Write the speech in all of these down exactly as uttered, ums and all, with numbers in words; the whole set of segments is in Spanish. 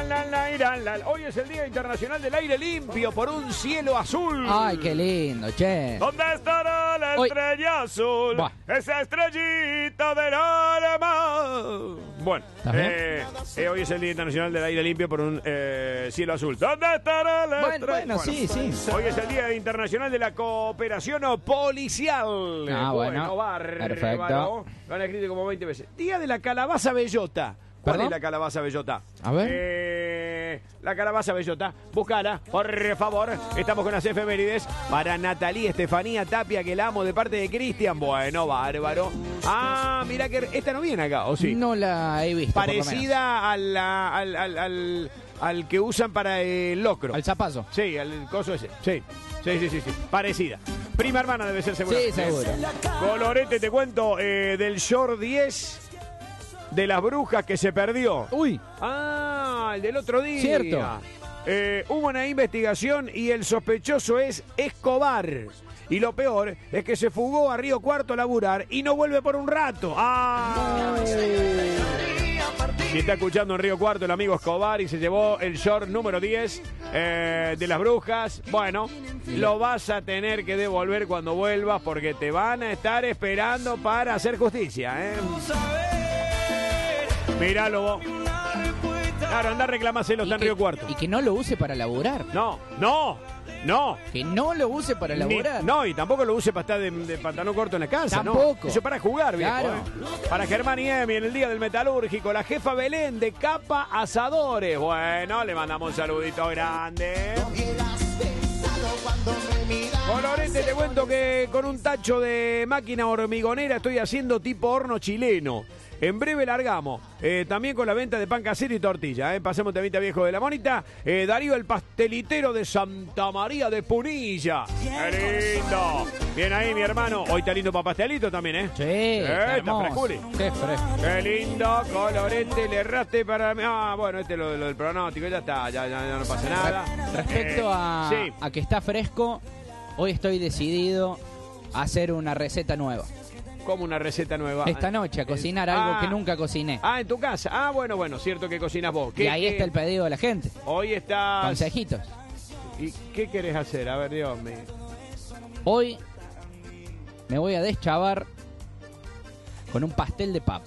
la, la, la, la. Hoy es el Día Internacional del Aire Limpio por un cielo azul. Ay, qué lindo, che. ¿Dónde estará la Hoy... estrella azul? Buah. Esa estrellita del alma. Bueno, eh, eh, hoy es el Día Internacional del Aire Limpio por un eh, cielo azul. ¿Dónde estará la Bueno, estrella? bueno, sí, sí. Hoy es el Día Internacional de la Cooperación Policial. Ah, bueno. Bárbaro. Perfecto. Lo han escrito como veinte veces. Día de la calabaza bellota. ¿Cuál ¿Perdón? es la calabaza bellota? A ver. Eh, la calabaza bellota. Búscala, por favor. Estamos con las efemérides. Para Natalie Estefanía Tapia, que la amo de parte de Cristian. Bueno, bárbaro. Ah, mira que esta no viene acá, ¿o sí? No la he visto. Parecida a la, al, al, al, al que usan para el locro. Al zapazo. Sí, al coso ese. Sí, sí, sí, sí. sí. Parecida. Prima hermana debe ser seguro. Sí, seguro. Colorete, te cuento, eh, del short diez de las brujas que se perdió. Uy. Ah, el del otro día. Cierto. Eh, hubo una investigación y el sospechoso es Escobar. Y lo peor es que se fugó a Río Cuarto a laburar y no vuelve por un rato. ¡Ah! Si está escuchando en Río Cuarto el amigo Escobar y se llevó el short número diez eh, de las brujas, bueno, lo vas a tener que devolver cuando vuelvas porque te van a estar esperando para hacer justicia, ¿eh? Míralo vos. Claro, anda, reclamáselo, está en que, Río Cuarto. Y que no lo use para laburar. No, no, no. Que no lo use para laburar. Ni, no, y tampoco lo use para estar de, de pantalón corto en la casa, Tampoco. ¿no? Eso para jugar, viejo. Claro. ¿eh? Para Germán y Emi en el Día del Metalúrgico, la jefa Belén de Capa Asadores. Bueno, le mandamos un saludito grande. Colorete, te cuento que con un tacho de máquina hormigonera estoy haciendo tipo horno chileno. En breve largamos. Eh, también con la venta de pan casero y tortilla. Eh. Pasemos temita viejo de la monita. Eh, Darío, el pastelitero de Santa María de Punilla. ¡Qué lindo! Bien ahí, mi hermano. Hoy está lindo para pastelito también, ¿eh? Sí, eh, está hermoso. fresculi. Qué fresco. Qué lindo, Colorete, le erraste para... Ah, bueno, este es lo, lo del pronóstico, ya está, ya, ya, ya no pasa nada. Respecto Eh, a, sí. a que está fresco, hoy estoy decidido a hacer una receta nueva. Como una receta nueva. Esta noche, a cocinar algo ah, que nunca cociné. Ah, en tu casa. Ah, bueno, bueno, cierto que cocinas vos. Y ahí está el pedido de la gente. Hoy estás... Consejitos. ¿Y qué querés hacer? A ver, Dios mío. Hoy me voy a deschavar con un pastel de papa.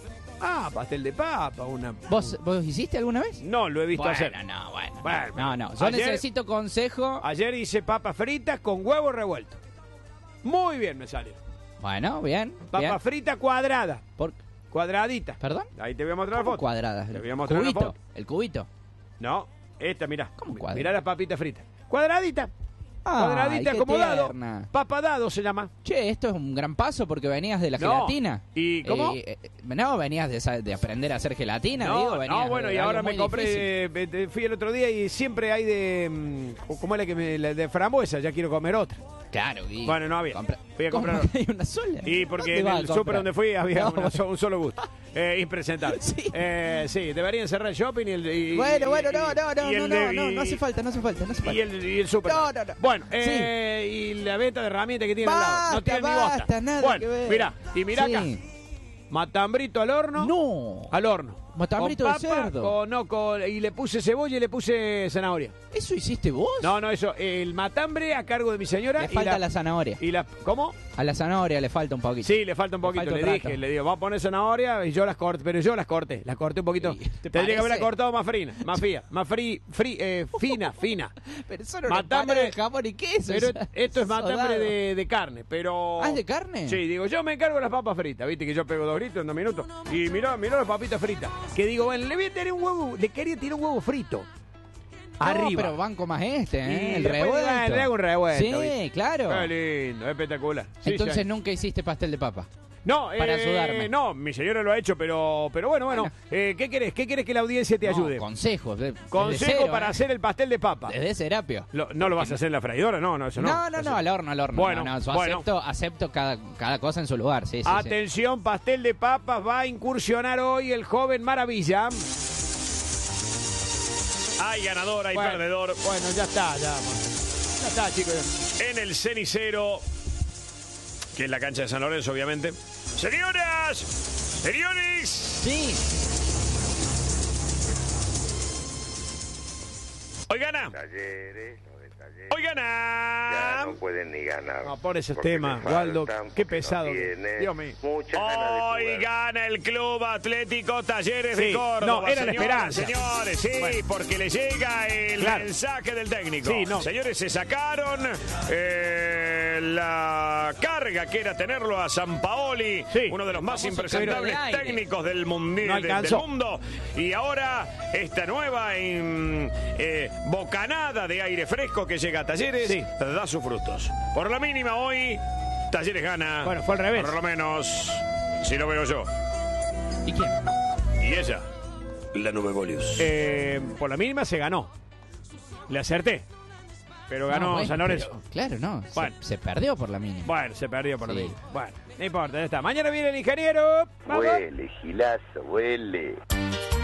Ah, pastel de papa, una... ¿Vos, ¿Vos hiciste alguna vez? No, lo he visto Bueno, hacer. no, bueno. Bueno, no, no. Yo ayer- necesito consejo. Ayer hice papas fritas con huevo revuelto. Muy bien me salió. Bueno, bien. Papa bien. frita cuadrada. Por... Cuadradita. ¿Perdón? Ahí te voy a mostrar la foto. Cuadradas. Te voy a mostrar la Cubito. foto. El cubito. No, esta, mirá. ¿Cómo cuadrada? Mirá las papitas fritas. Cuadradita. Ay, Cuadradita qué como dado. tierna. Papa dado se llama. Che, esto es un gran paso porque venías de la No. gelatina. ¿Y cómo? Eh, eh, no, venías de, esa- de aprender a hacer gelatina, No, digo. Venías no, bueno, de y algo ahora me muy compré, difícil. eh, eh, fui el otro día y siempre hay de, mm, ¿cómo es la que me, la de frambuesa? Ya quiero comer otra. Claro, y Bueno, no había. compra- Fui a ¿Cómo comprar. que hay una sola? Y porque ¿Dónde en vas a el comprar? súper donde fui había No, una so- un solo gusto. Eh, impresentable. Sí. Eh, sí, deberían cerrar el shopping y el... y- Bueno, bueno, y- no, no, no, y no, el no, de- no, y- no hace falta, no hace falta, no hace falta. Y el, y el súper. No, no, no. Bueno, eh, y la venta de herramientas que tiene al lado. No Basta, tiene ni bosta. basta, nada bueno, que ver. mirá, y mirá Sí. acá. Matambrito al horno. No. Al horno. Matambrito Con de papa, cerdo. con- no, con, y le puse cebolla y le puse zanahoria. ¿Eso hiciste vos? No, no, eso. El matambre a cargo de mi señora. Le y falta la, zanahoria. Y la, ¿Cómo? A la zanahoria le falta un poquito. Sí, le falta un poquito. falta un le rato. dije, le digo, vamos a poner zanahoria y yo las corté. Pero yo las corté. Las corté un poquito. Sí, ¿te Tendría que haberla parece? cortado más fina, más fría, más fri, fri, eh, fina, fina. Pero eso no Matambre- matambre de jamón y queso. Pero eso- esto es matambre sodado. de, de carne, pero... ¿Ah, es de carne? Sí, digo, yo me encargo de las papas fritas, viste que yo pego dos gritos en dos minutos. Y mirá, mirá las papitas fritas. Que digo, bueno, le voy a tener un huevo, le quería tirar un huevo frito. No, Arriba. pero banco más este, ¿eh? Y El después, revuelto. bueno, le hago un revuelto, Sí, ¿viste? claro. Qué lindo, espectacular. Sí, Entonces sí. nunca hiciste pastel de papa. No, para eh, ayudarme. No, mi señora lo ha hecho, pero, pero bueno, bueno. Bueno. Eh, ¿Qué querés? ¿Qué querés que la audiencia te No, ayude? consejos. de- desde Consejo cero, para ¿eh? hacer el pastel de papa. Desde Serapio. Lo- ¿No lo vas a hacer en la freidora? No, no, eso no. No, no, no, al horno, al horno. Bueno, no, no, yo bueno. acepto, acepto cada, cada cosa en su lugar, sí, sí, sí. Atención, pastel de papas va a incursionar hoy el joven Maravilla. Hay ganador, hay Bueno, perdedor. Bueno, ya está, ya. Ya está, chicos. En el cenicero, que es la cancha de San Lorenzo, obviamente. Señoras, señores, Sí. Hoy gana. Talleres, los de Talleres. Hoy gana. Ya no pueden ni ganar. No, por ese porque tema, le faltan, Waldo. Qué porque pesado. no tiene Dios mío. muchas ganas de Hoy jugar. gana el Club Atlético Talleres Sí, de Córdoba. no, era la señores, esperanza. Señores, sí, Bueno. porque le llega el Claro. mensaje del técnico. Sí, no. Señores, se sacaron eh, la carga que era tenerlo a Sampaoli, Sí. uno de los más Famoso impresentables cambio de aire. técnicos del, mundi- No de- del alcanzó. mundo. Y ahora esta nueva em, eh, bocanada de aire fresco que llega a Talleres Sí. da sus frutos. Por la mínima hoy, Talleres gana. Bueno, fue al revés. Por lo menos, si lo veo yo. ¿Y quién? Y ella, la nube Golius. Eh, por la mínima se ganó. Le acerté. Pero ganó No, bueno, San Lorenzo. pero, claro, no. se- Bueno. Se, perdió por la mínima. Bueno, se perdió por la Sí. mínima. Bueno, no importa, ya está. Mañana viene el ingeniero. Vamos. Huele, gilazo, huele.